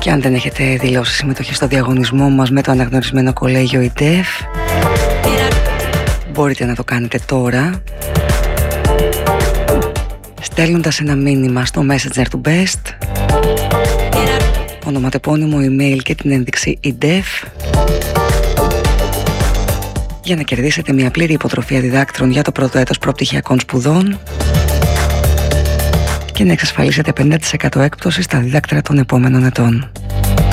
Και αν δεν έχετε δηλώσει συμμετοχή στο διαγωνισμό μας με το αναγνωρισμένο κολέγιο EDEF, μπορείτε να το κάνετε τώρα, στέλνοντας ένα μήνυμα στο Messenger του Best, ονοματεπώνυμο, email και την ένδειξη EDEF, για να κερδίσετε μια πλήρη υποτροφία διδάκτρων για το πρώτο έτος προπτυχιακών σπουδών και να εξασφαλίσετε 50% έκπτωση στα δίδακτρα των επόμενων ετών.